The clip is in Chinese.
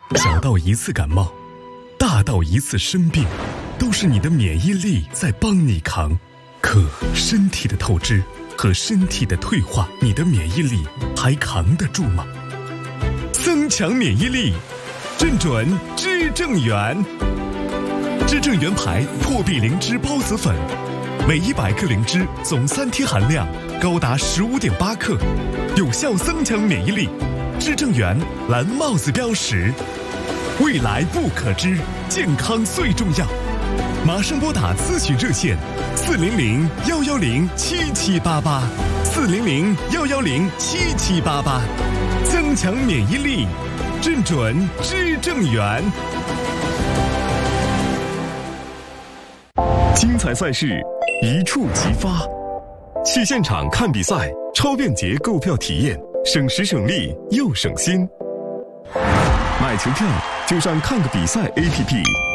小到一次感冒，大到一次生病，都是你的免疫力在帮你扛。可身体的透支和身体的退化，你的免疫力还扛得住吗？增强免疫力，正准知正元。知正元牌破壁灵芝孢子粉，每100克灵芝总3天含量高达15.8克，有效增强免疫力。知正元蓝帽子标识，未来不可知，健康最重要。马上拨打咨询热线400-110-7788，400-110-7788，增强免疫力，正准知正元。精彩赛事一触即发，去现场看比赛，超便捷购票体验，省时省力又省心。买球票就上看个比赛 APP。